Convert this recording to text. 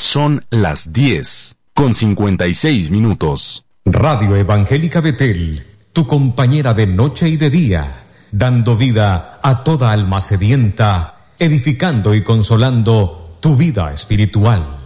Son las 10:56. Radio Evangélica Betel, tu compañera de noche y de día, dando vida a toda alma sedienta, edificando y consolando tu vida espiritual.